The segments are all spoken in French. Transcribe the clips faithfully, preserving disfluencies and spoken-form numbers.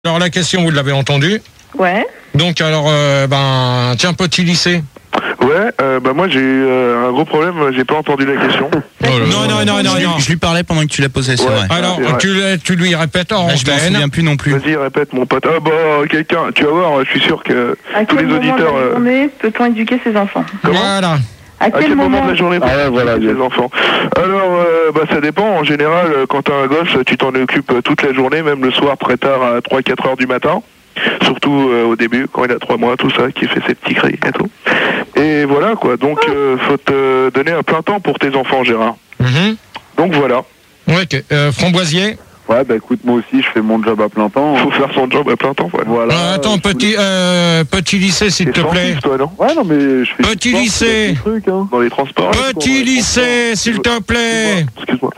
Alors la question, vous l'avez entendue. Ouais. Donc alors, euh, ben, tiens, petit lycée. Ouais, euh, bah moi j'ai eu euh, un gros problème, j'ai pas entendu la question. Oh non, non, non, non, non. Je lui parlais pendant que tu l'as posé, c'est Ouais. vrai. Alors, c'est vrai. tu, tu lui répètes en Ah, je m'en antenne. souviens plus non plus. Vas-y, répète mon pote. Ah bah quelqu'un, tu vas voir, je suis sûr que À tous quel les moment auditeurs... de la euh, journée peut-on éduquer ses enfants? Comment Voilà. À À quel, quel moment de la journée Ah ouais, voilà, les enfants? Alors, euh, bah ça dépend. En général, euh, quand t'as un gosse, tu t'en occupes euh, toute la journée, même le soir très tard à trois quatre heures du matin. Surtout euh, au début, quand il a trois mois, tout ça, qui fait ses petits cris et tout. Et voilà quoi. Donc, euh, faut te donner un plein temps pour tes enfants, Gérard. Mhm. Donc voilà. Ouais, ok. Euh, Framboisier. Ouais, bah écoute, moi aussi, je fais mon job à plein temps. Faut faire son job à plein temps. Voilà. Voilà. Euh, attends, je petit, euh, petit lycée, s'il T'es te plaît. sportif, toi, non? voulais- Ouais, non, mais je fais. Petit du sport, lycée. je fais des trucs, hein. Dans les transports. Petit lycée, s'il te plaît. Excuse-moi.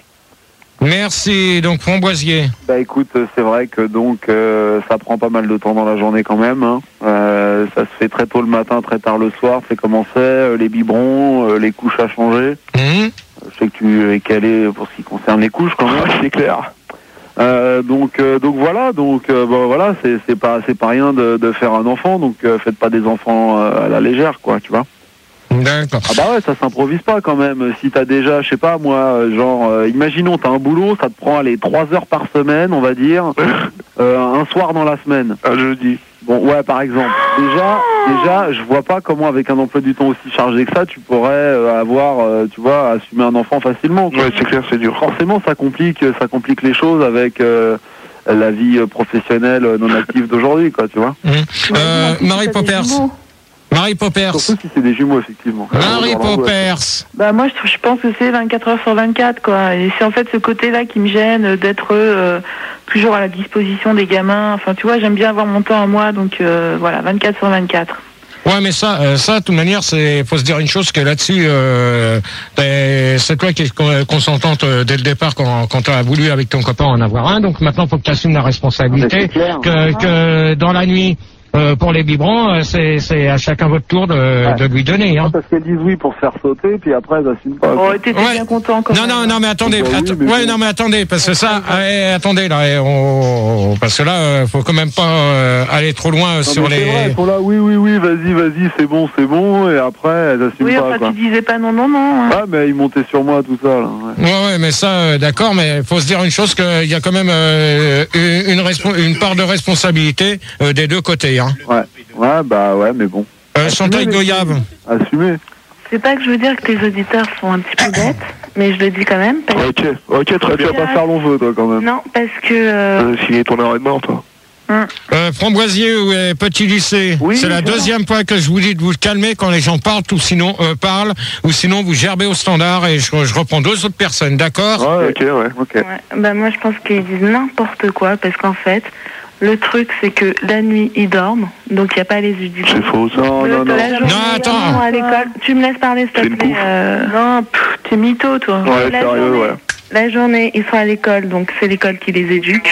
Merci. Donc Framboisier. Bah écoute, euh, c'est vrai que donc euh, ça prend pas mal de temps dans la journée quand même. Hein. Euh, ça se fait très tôt le matin, très tard le soir. C'est comment c'est, euh, les biberons, euh, les couches à changer. Mhm. Je sais que tu es calé pour ce qui concerne les couches quand même. Ouais, c'est clair. Euh, donc euh, donc voilà, donc euh, bah, voilà, c'est c'est pas c'est pas rien de, de faire un enfant. Donc euh, faites pas des enfants euh, à la légère, quoi, tu vois. D'accord. Ah bah ouais, ça s'improvise pas quand même. Si t'as déjà, je sais pas moi, euh, genre, euh, imaginons t'as un boulot, ça te prend allez trois heures par semaine, on va dire, euh, un soir dans la semaine. Un jeudi. Bon, ouais, par exemple. Déjà, déjà, je vois pas comment avec un emploi du temps aussi chargé que ça, tu pourrais euh, avoir, euh, tu vois, assumer un enfant facilement, quoi. Ouais, c'est clair, c'est dur. Forcément, ça complique, ça complique les choses avec euh, la vie euh, professionnelle euh, non active d'aujourd'hui, quoi, tu vois. Mhm. Euh, Marie Poppers. Marie Poppers. Surtout si c'est des jumeaux, effectivement. Marie Dans l'angoisse. Poppers. Bah moi je, trouve- je pense que c'est vingt-quatre heures sur vingt-quatre quoi. Et c'est en fait ce côté-là qui me gêne euh, d'être euh, toujours à la disposition des gamins. Enfin tu vois, j'aime bien avoir mon temps à moi, donc euh, voilà, vingt-quatre sur vingt-quatre. Ouais, mais ça, euh, ça, de toute manière, c'est, faut se dire une chose que là-dessus, euh, t'es- c'est toi qui es con- consentante euh, dès le départ quand, quand tu as voulu avec ton copain en avoir un. Donc maintenant, faut que tu assumes la Mais responsabilité c'est clair. que, que dans la nuit, euh, pour les biberons, euh, c'est, c'est à chacun votre tour de, Ouais. de lui donner. Hein. Parce qu'elles disent oui pour se faire sauter, puis après elles assument pas. Oh, t'étais Ouais. bien content quand Non, même. non, non, mais attendez, Bah oui, att- mais ouais, bon. non, mais attendez, parce que ça, eh, attendez là, eh, on, parce que là, euh, faut quand même pas euh, aller trop loin Non, sur mais c'est les. vrai, elles sont là, oui, oui, oui, vas-y, vas-y, c'est bon, c'est bon, et après elles assument Oui, pas, enfin quoi. tu disais pas non, non, non. hein. Ah, mais ils montaient sur moi, tout ça, là. Ouais. Ouais, ouais, mais ça, euh, d'accord, mais il faut se dire une chose, qu'il y a quand même euh, une, une, respo- une part de responsabilité euh, des deux côtés. Hein. Ouais, ouais, bah ouais, mais bon. Euh, Chantal les Goyave. Assumer. C'est pas que je veux dire que tes auditeurs sont un petit peu bêtes, mais je le dis quand même. Parce... Ok, ok, très Tu bien. vas pas faire long feu, toi, quand même. Non, parce que... euh, Euh, signer ton arrêt de mort, toi. Euh, Framboisier ou euh, Petit Lycée. Oui, c'est la voilà. deuxième fois que je vous dis de vous calmer quand les gens parlent, ou sinon euh, parlent, ou sinon vous gerbez au standard et je, je reprends deux autres personnes, d'accord? Ouais, ok, ouais. Ok. ouais, bah moi je pense qu'ils disent n'importe quoi, parce qu'en fait, le truc c'est que la nuit ils dorment, donc il n'y a pas les éducateurs. C'est faux, ça. Non, non, non. La journée, Non, attends. ils sont à l'école. Tu me laisses parler, s'il C'est te une plaît. bouffe. euh, Non, pff, t'es mytho, toi. Ouais, la, sérieux, journée, ouais. la journée, ils sont à l'école, donc c'est l'école qui les éduque.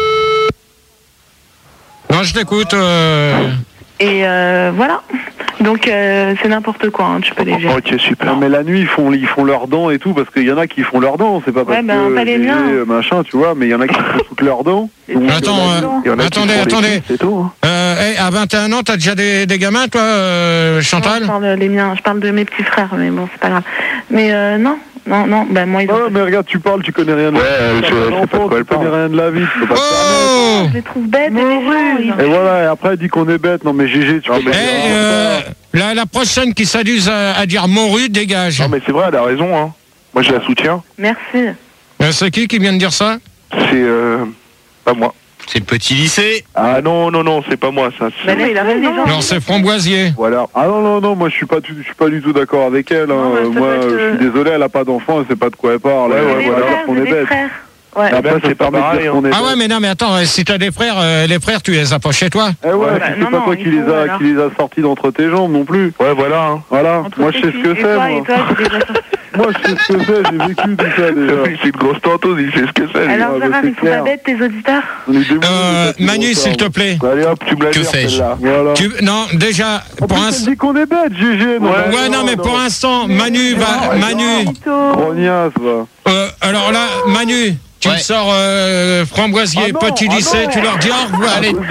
Non, je t'écoute. Euh... Et euh, voilà. Donc euh, c'est n'importe quoi, hein, tu peux les gérer. Ok, super. Non, mais la nuit, ils font, ils font leurs dents et tout, parce qu'il y en a qui font leurs dents, c'est pas parce Ouais, ben, que pas les G G, miens. euh, machin, tu vois, mais il y en a qui font toutes leurs dents. Et Donc, puis, Attends, euh, euh, non. Il y en a qui Attendez, font des attendez. trucs, c'est tout. hein. Euh, hey, à vingt et un ans, t'as déjà des, des gamins, toi, euh, Non, Chantal? je parle les miens, je parle de mes petits frères, mais bon, c'est pas grave. Mais euh, non, non, non, bah moi ils ont. Ah, mais regarde, tu parles, tu connais rien de Ouais, la vie. je- T'as je pas sais pas de d'enfant, quoi elle tu connais parle. rien de la vie, tu peux pas te Oh! Je les trouve bêtes, les gens, ils- Et voilà, et après elle dit qu'on est bête. Non mais G G, tu Non, connais mais- Eh, rien. euh, la, la prochaine qui s'amuse à, à dire morue, dégage. Non, mais c'est vrai, elle a raison, hein. Moi, je la soutiens. Merci. Euh, c'est qui qui vient de dire ça? C'est, euh, pas moi. C'est le petit lycée. Ah non, non, non, c'est pas moi, ça. c'est- Bah, mais il a raison. Non, c'est Framboisier. Voilà. Ah non non non, moi je suis pas, du- je suis pas du tout d'accord avec elle. Hein. Non, bah, ça Euh, moi, peut être, je suis désolé, elle a pas d'enfant, elle sait pas de quoi elle parle. Ouais, Elle ouais, va Les dire voilà. qu'on frères, est j'ai des bête. frères. Ouais. Ah, Après, bah, ça c'est pas permet de pareil, dire qu'on est Ah ouais, bête. mais non, mais attends, euh, si t'as des frères, euh, les frères, tu les as pas chez toi. Eh ouais, Ouais, puis bah, c'est non, pas non, toi il qui les faut, a, alors. qui les a sortis d'entre tes jambes non plus. Ouais, voilà, hein. Voilà. Entre Moi je tes sais ce que filles. c'est. Et toi, Moi. et toi, j'ai déjà sorti. Moi je sais ce que c'est, j'ai vécu tout ça déjà. Oui, c'est une grosse tanteuse, il sait ce que c'est. lui. Alors, Ah, bah, Gérard, c'est ils sont pas clair. bêtes, tes auditeurs? On est débrouillés, Euh, ça, c'est Manu, bon, ça. s'il te plaît. Allez hop, tu me la Que gères, fais-je celle-là. Voilà. Tu... Non, déjà, En pour plus, un... elle dit qu'on est bête, G G. Non, Ouais, mais Ouais, non, mais pour l'instant, Manu va... ouais, Manu... Mytho. Grognasse, va. Euh, alors là, Manu, tu Ouais. me sors euh, Framboisier, Ah non, Petit ah Lycée, non. tu leur dis au revoir. Allez.